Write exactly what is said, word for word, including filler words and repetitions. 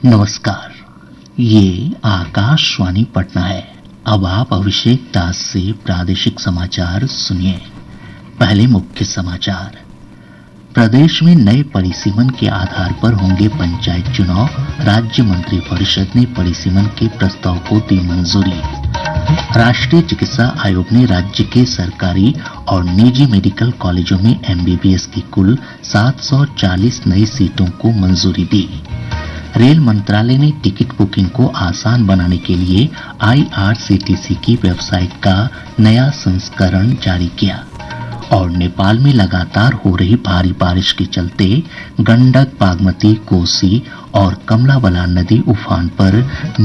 नमस्कार, ये आकाशवाणी पटना है। अब आप अभिषेक दास से प्रादेशिक समाचार सुनिए। पहले मुख्य समाचार। प्रदेश में नए परिसीमन के आधार पर होंगे पंचायत चुनाव। राज्य मंत्रिपरिषद ने परिसीमन के प्रस्ताव को दी मंजूरी। राष्ट्रीय चिकित्सा आयोग ने राज्य के सरकारी और निजी मेडिकल कॉलेजों में एमबीबीएस की कुल सात सौ चालीस नई सीटों को मंजूरी दी। रेल मंत्रालय ने टिकट बुकिंग को आसान बनाने के लिए आईआरसीटीसी की वेबसाइट का नया संस्करण जारी किया। और नेपाल में लगातार हो रही भारी बारिश के चलते गंडक, बागमती, कोसी और कमला बलान नदी उफान पर